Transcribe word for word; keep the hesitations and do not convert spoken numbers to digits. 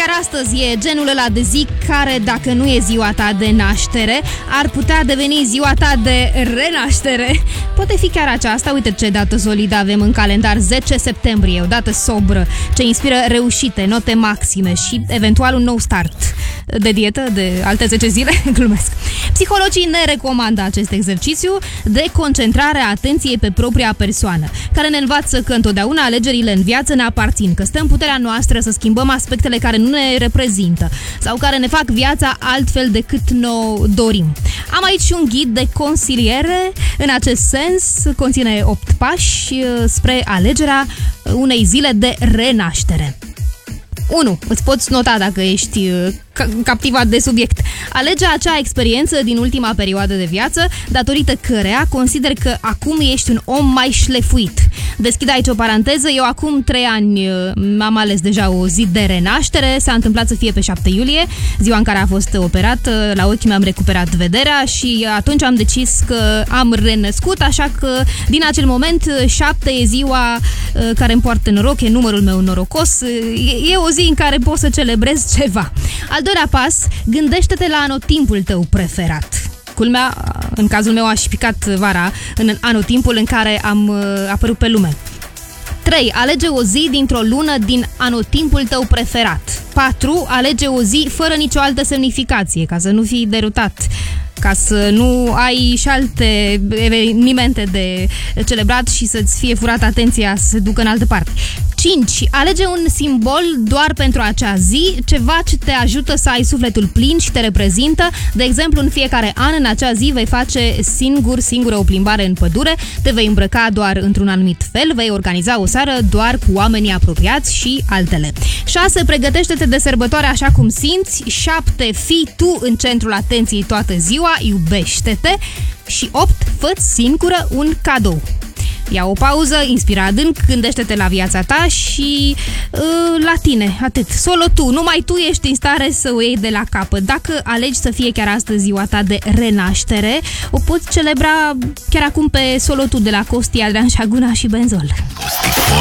chiar astăzi e genul ăla de zi care, dacă nu e ziua ta de naștere, ar putea deveni ziua ta de renaștere. Poate fi chiar aceasta. Uite ce dată solidă avem în calendar: zece septembrie, o dată sobră, ce inspiră reușite, note maxime și eventual un nou start de dietă de alte zece zile. Glumesc. Psihologii ne recomandă acest exercițiu de concentrare a atenției pe propria persoană, care ne învață că întotdeauna alegerile în viață ne aparțin, că stă în puterea noastră să schimbăm aspectele care nu ne reprezintă sau care ne fac viața altfel decât ne-o dorim. Am aici și un ghid de consiliere în acest sens. Conține opt pași spre alegerea unei zile de renaștere. unu. Îți poți nota dacă ești captivat de subiect. Alege acea experiență din ultima perioadă de viață, datorită căreia consider că acum ești un om mai șlefuit. Deschid aici o paranteză. Eu acum trei ani am ales deja o zi de renaștere. S-a întâmplat să fie pe șapte iulie, ziua în care a fost operat. La ochi mi-am recuperat vederea și atunci am decis că am renăscut, așa că din acel moment șapte e ziua care îmi poartă noroc, e numărul meu norocos. E o zi în care poți să celebrezi ceva. Al doilea pas, gândește-te la anotimpul tău preferat. Culmea, în cazul meu, aș fi picat vara în anotimpul în care am apărut pe lume. trei. Alege o zi dintr-o lună din anotimpul tău preferat. patru. Alege o zi fără nicio altă semnificație, ca să nu fii derutat, ca să nu ai și alte evenimente de celebrat și să-ți fie furată atenția să se ducă în altă parte. cinci. Alege un simbol doar pentru acea zi, ceva ce te ajută să ai sufletul plin și te reprezintă. De exemplu, în fiecare an, în acea zi, vei face singur, singură o plimbare în pădure, te vei îmbrăca doar într-un anumit fel, vei organiza o seară doar cu oamenii apropiați și altele. șase. Pregătește-te de sărbătoare așa cum simți. șapte. Fii tu în centrul atenției toată ziua, iubește-te. Și opt. Fă-ți singură un cadou. Ia o pauză, inspiră adânc, gândește-te la viața ta și uh, la tine, atât. Solo tu, numai tu ești în stare să o iei de la capăt. Dacă alegi să fie chiar astăzi ziua ta de renaștere, o poți celebra chiar acum pe Solo tu de la Costi, Adrian Șaguna și Benzol.